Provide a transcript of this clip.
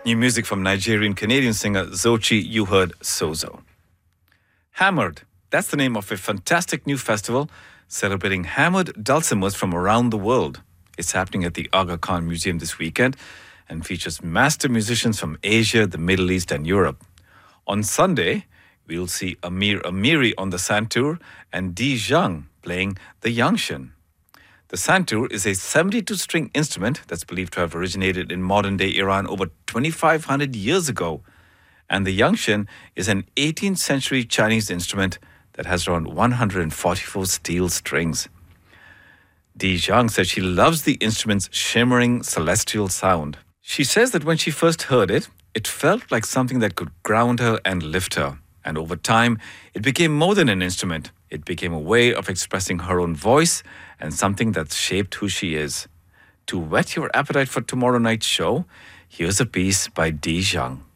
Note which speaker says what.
Speaker 1: New music from Nigerian-Canadian singer Zochi, you heard Sozo. Hammered, that's the name of a fantastic new festival celebrating hammered dulcimers from around the world. It's happening at the Aga Khan Museum this weekend and features master musicians from Asia, the Middle East and Europe. On Sunday, we'll see Amir Amiri on the santur and Di Zhang playing the yangshan. The santur is a 72-string instrument that's believed to have originated in modern-day Iran over 2,500 years ago. And the yangshan is an 18th century Chinese instrument that has around 144 steel strings. Di Zhang says she loves the instrument's shimmering celestial sound. She says that when she first heard it, it felt like something that could ground her and lift her. And over time, it became more than an instrument. It became a way of expressing her own voice and something that's shaped who she is. To whet your appetite for tomorrow night's show, here's a piece by Di Zhang.